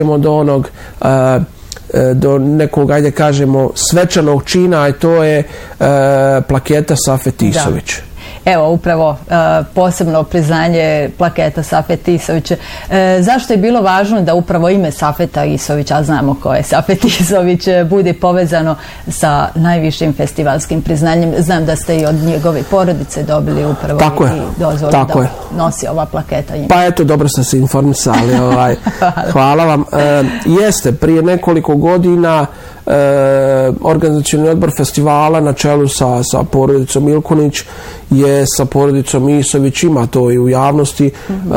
do onog do nekog, ajde kažemo, svečanog čina, a to je plaketa Safet Isović. Evo, upravo posebno priznanje plaketa Safet Isović. Zašto je bilo važno da upravo ime Safeta Isovića, a znamo ko je Safet Isović, bude povezano sa najvišim festivalskim priznanjem? Znam da ste i od njegove porodice dobili upravo i dozvolu da nosi ova plaketa ime. Pa eto, dobro ste se informisali. Hvala vam. Jeste, prije nekoliko godina organizacioni odbor festivala na čelu sa porodicom Ilkunić je sa porodicom Isović, ima to i u javnosti,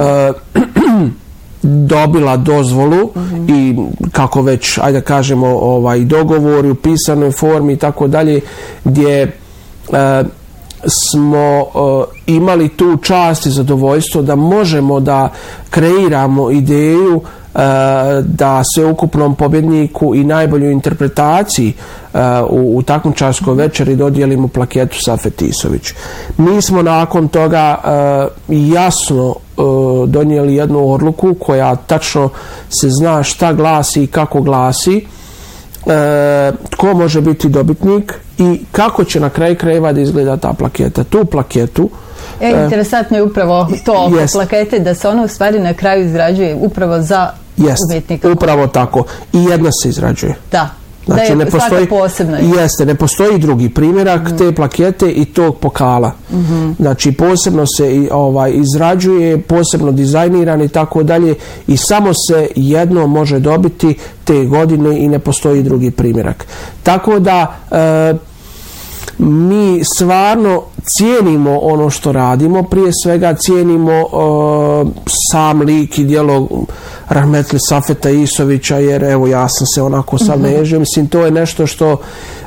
dobila dozvolu i kako već, ajde kažemo, dogovori u pisanoj formi i tako dalje, gdje smo imali tu čast i zadovoljstvo da možemo da kreiramo ideju da sveukupnom pobjedniku i najboljoj interpretaciji u takmičarskoj večeri dodijelimo plaketu Safet Isović. Mi smo nakon toga jasno donijeli jednu odluku koja tačno se zna šta glasi i kako glasi, tko može biti dobitnik i kako će na kraju krajeva da izgleda ta plaketa. Tu plaketu interesantno je upravo to oko plakete, da se ona u stvari na kraju izrađuje upravo za umjetnika. Upravo tako. I jedna se izrađuje. Da. Znači, da je svaka posebna. Jeste, ne postoji drugi primjerak te plakete i tog pokala. Znači, posebno se izrađuje, posebno dizajniran i tako dalje, i samo se jedno može dobiti te godine i ne postoji drugi primjerak. Tako da mi stvarno cijenimo ono što radimo, prije svega cijenimo sam lik i djelo rahmetli Safeta Isovića, jer evo ja sam se onako sad nežio, mislim to je nešto što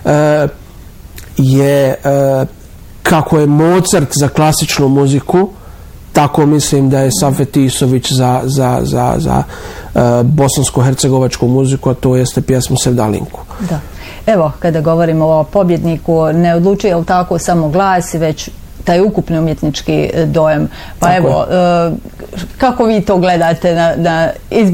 je kako je Mozart za klasičnu muziku, tako mislim da je Safet Isović za bosansko-hercegovačku muziku, a to jeste pjesmu Sevdalinku. Da. Evo, kada govorimo o pobjedniku, ne odlučuje li tako samo glas, već taj ukupni umjetnički dojam. Pa evo, kako vi to gledate na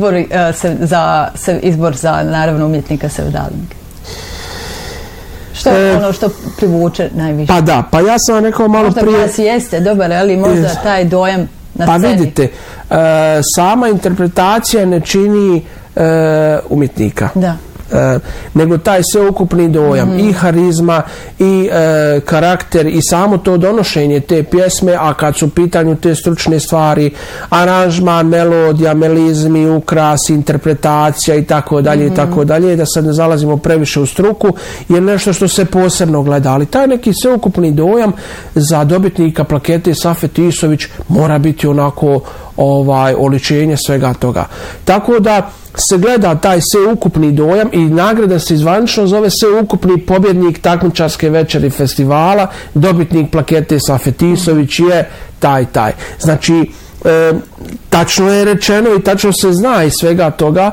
izbor za naravno umjetnika Sevdalinke? Što je ono što privuče najviše? Pa da, pa ja sam rekao malo prije... Možda glas jeste dobar, ali možda taj dojam na sceni. Pa vidite, sama interpretacija ne čini umjetnika. Da. Nego taj sveukupni dojam i harizma i karakter i samo to donošenje te pjesme, a kad su u pitanju te stručne stvari, aranžman, melodija, melizmi, ukras, interpretacija i tako dalje, da sad ne zalazimo previše u struku, je nešto što se posebno gleda, ali taj neki sveukupni dojam za dobitnika plakete Safet Isović mora biti onako oličenje svega toga. Tako da se gleda taj sveukupni dojam i nagrada se zvanično zove sveukupni pobjednik takmičarske večeri festivala, dobitnik plakete Safet Isović je taj. Znači, tačno je rečeno i tačno se zna iz svega toga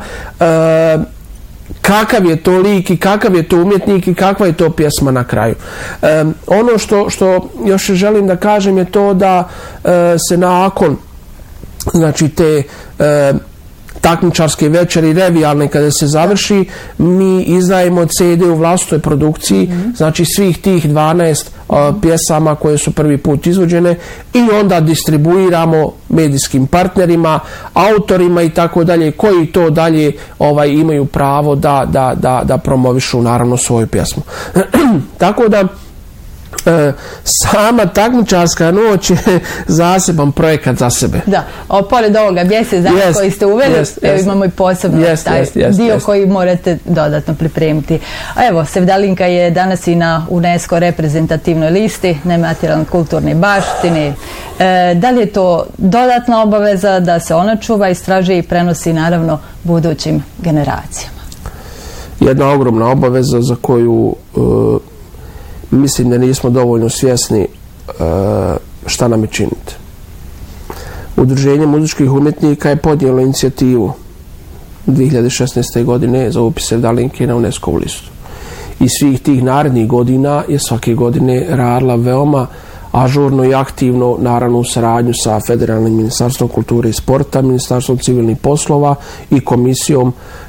kakav je to lik i kakav je to umjetnik i kakva je to pjesma na kraju. Ono što još želim da kažem je to da se nakon, znači, te takmičarske večeri revijalne kada se završi, mi izdajemo CD u vlastitoj produkciji, znači svih tih 12 pjesama koje su prvi put izvođene, i onda distribuiramo medijskim partnerima, autorima i tako dalje, koji to dalje imaju pravo da promovišu naravno svoju pjesmu. Tako da sama takmičarska noć je zaseban projekat za sebe. Da, pored ovoga mjesec dana koji ste uveli, imamo i posebno taj dio koji morate dodatno pripremiti. A evo, Sevdalinka je danas i na UNESCO reprezentativnoj listi nematerijalne kulturne baštine. Da li je to dodatna obaveza da se ona čuva, istražuje i prenosi naravno budućim generacijama? Jedna ogromna obaveza za koju mislim da nismo dovoljno svjesni šta nam je činiti. Udruženje muzičkih umjetnika je podnijelo inicijativu 2016. godine za upis Sevdalinke na UNESCO listu. I svih tih narednih godina je svake godine radila veoma ažurno i aktivno, naravno u saradnju sa Federalnim ministarstvom kulture i sporta, Ministarstvom civilnih poslova i komisijom